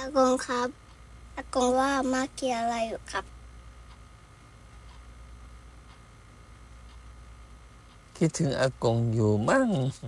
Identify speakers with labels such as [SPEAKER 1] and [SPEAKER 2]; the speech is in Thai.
[SPEAKER 1] ากงครับอากงว่ามาเกียอะไรอยู่ครับ
[SPEAKER 2] คิดถึงอากงอยู่มั่ง